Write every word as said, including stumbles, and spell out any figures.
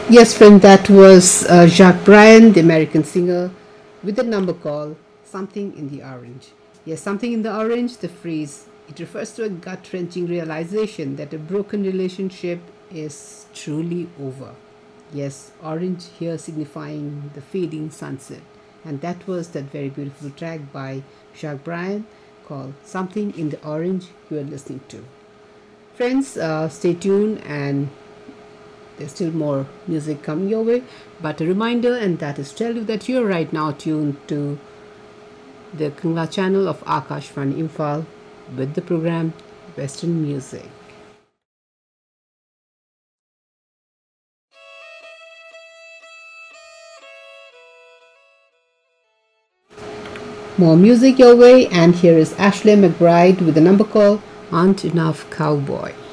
Yes, friend, that was uh, Jacques Bryan, the American singer, with a number called Something in the Orange. Yes, Something in the Orange, the phrase, it refers to a gut wrenching realization that a broken relationship is truly over. Yes, orange here signifying the fading sunset. And that was that very beautiful track by Jacques Bryan called Something in the Orange you are listening to. Friends, uh, stay tuned, and there's still more music coming your way. But a reminder, and that is tell you that you're right now tuned to the Kingla channel of Akashvani Imphal with the program Western Music. More music your way, and here is Ashley McBride with a number called Aren't Enough Cowboy.